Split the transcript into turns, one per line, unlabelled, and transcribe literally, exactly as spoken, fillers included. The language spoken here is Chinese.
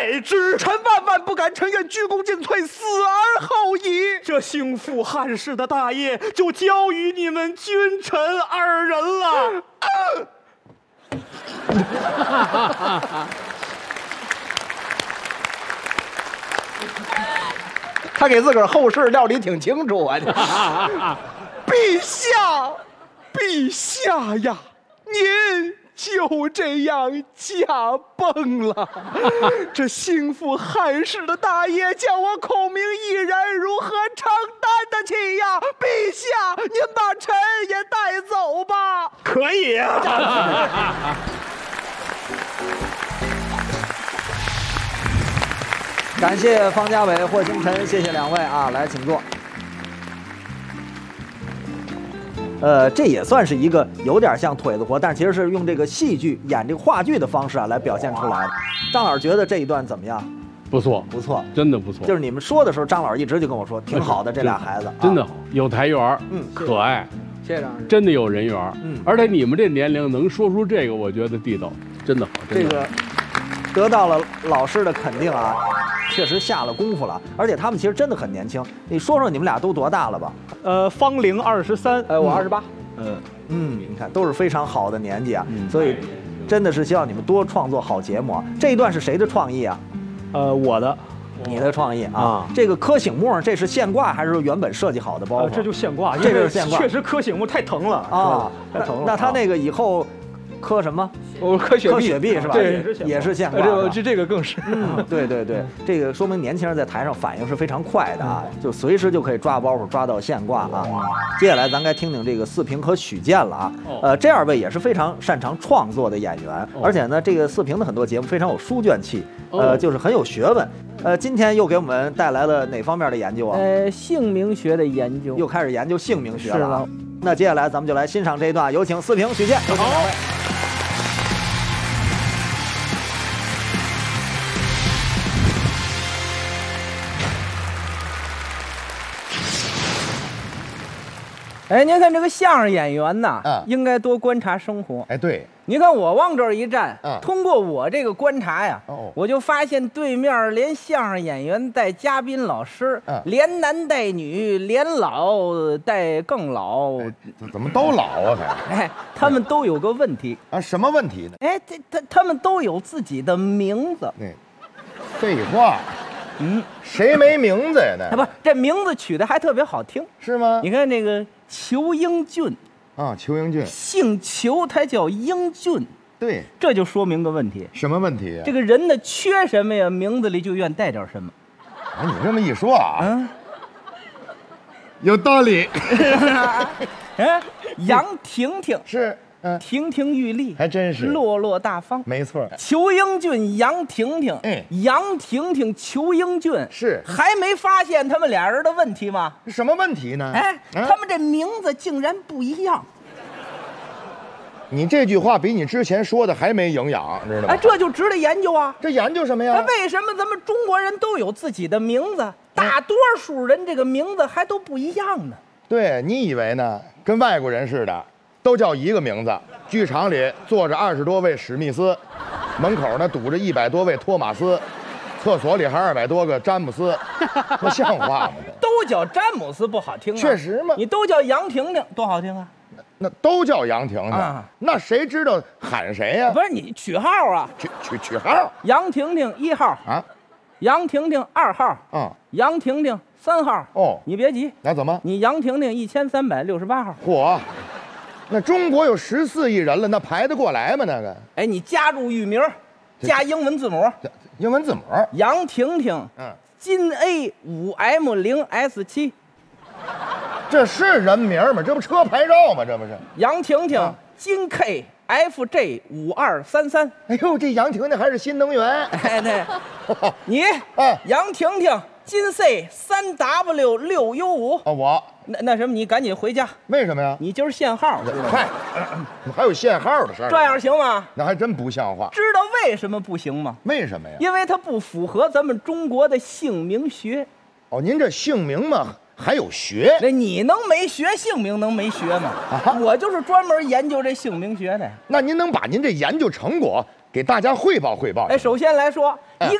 代之。
臣万万不敢，臣愿鞠躬尽瘁，死而后已。
这兴复汉室的大业就交于你们君臣二人了。
他给自个儿后事料理挺清楚啊！陛下，陛下呀，您就这样驾崩了。这兴复汉室的大业，叫我孔明一人如何承担得起呀？陛下，您把臣也带走吧。
可以啊。
感谢方家伟、霍星辰，谢谢两位啊，来请坐。呃，这也算是一个有点像腿子活，但其实是用这个戏剧演这个话剧的方式啊来表现出来的。张老师觉得这一段怎么样？
不错，
不错，
真的不错。
就是你们说的时候，张老师一直就跟我说挺好的，这俩孩子
真的好，有台缘，
嗯，
可爱，
谢谢张老师，
真的有人缘，
嗯，
而且你们这年龄能说出这个，我觉得地道，真的好。
这个得到了老师的肯定啊，确实下了功夫了，而且他们其实真的很年轻。你说说你们俩都多大了吧？
呃，芳龄二十三，
呃，我二十八。
嗯嗯，你看都是非常好的年纪啊，
嗯、
所以真的是希望你们多创作好节目啊。这一段是谁的创意啊？
呃，我的。
你的创意啊，
啊
这个柯醒木这是现挂还是原本设计好的包袱？
呃，这就现挂，
这就是现挂。
确实柯醒木太疼了
啊，
太疼了。
那他那个以后磕什么？
我磕雪碧，
磕雪碧是吧？
对，
也是现挂。
这这这个更是。
嗯，对对对，这个说明年轻人在台上反应是非常快的啊，就随时就可以抓包袱，抓到现挂啊。接下来咱该听听这个四平和许健了啊。呃，这二位也是非常擅长创作的演员，而且呢，这个四平的很多节目非常有书卷气，呃，就是很有学问。呃，今天又给我们带来了哪方面的研究啊？
呃，姓名学的研究，
又开始研究姓名学了。
是了。
那接下来咱们就来欣赏这一段，有请四平、许健。好。
哎，您看这个相声演员呐，
嗯，
应该多观察生活。
哎，对，
你看我往这儿一站，
嗯，
通过我这个观察呀，
哦，
我就发现对面连相声演员带嘉宾老师，
嗯，
连男带女，连老带更老，
哎，怎么都老啊？还，
哎，他们都有个问题
啊，什么问题呢？
哎，这他他们都有自己的名字。
对，废话。
嗯，
谁没名字呀？那
不，这名字取得还特别好听，
是吗？
你看这个裘英俊
啊，裘英俊，
姓裘，他叫英俊，
对，
这就说明个问题。
什么问题呀？
这个人呢，缺什么呀？名字里就愿带点什么。
啊，你这么一说啊，
嗯，
有道理。
哎，杨婷婷
是。
嗯，亭亭玉立，
还真是
落落大方，
没错。
裘英俊、杨婷婷，
哎，
杨婷婷、裘英俊
是
还没发现他们俩人的问题吗？
什么问题呢？
哎，啊、他们这名字竟然不一样。
你这句话比你之前说的还没营养，知道吗？
哎，这就值得研究啊！
这研究什么呀？
为什么咱们中国人都有自己的名字，大多数人这个名字还都不一样呢？
对，你以为呢？跟外国人似的。都叫一个名字，剧场里坐着二十多位史密斯，门口呢堵着一百多位托马斯，厕所里还二百多个詹姆斯，那像话吗？
都叫詹姆斯不好听啊，
确实嘛。
你都叫杨婷婷多好听啊，
那都叫杨婷婷，啊、那谁知道喊谁呀、啊？
不是你取号啊？
取取取号。
杨婷婷一号
啊，
杨婷婷二号
啊，
杨婷婷三号。
哦，
你别急，
那怎么？
你杨婷婷一千三百六十八号。
嚯！那中国有十四亿人了，那排得过来吗？那个，
哎，你加入域名，加英文字母，
英文字母，
杨婷婷，
嗯，
金 A 五 M 零 S 七，
这是人名吗？这不车牌照吗？这不是
杨婷婷，嗯、金 K F J 五二三三。
哎呦，这杨婷婷还是新能源。
哎，对，你，哎，杨婷婷，金 C 三 W 六 U 五。
啊，我。
那那什么，你赶紧回家。
为什么呀？
你今儿限号。
嗨，还有限号的事儿。
这样行吗？
那还真不像话。
知道为什么不行吗？
为什么呀？
因为它不符合咱们中国的姓名学。
哦，您这姓名嘛，还有学？
那你能没学姓名能没学吗？啊、我就是专门研究这姓名学的。
那您能把您这研究成果给大家汇报汇报？
哎，首先来说，
嗯、
一